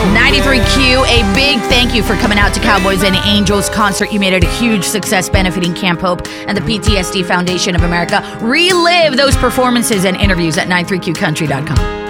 93Q, a big thank you for coming out to Cowboys and Angels concert. You made it a huge success benefiting Camp Hope and the PTSD Foundation of America. Relive those performances and interviews at 93QCountry.com.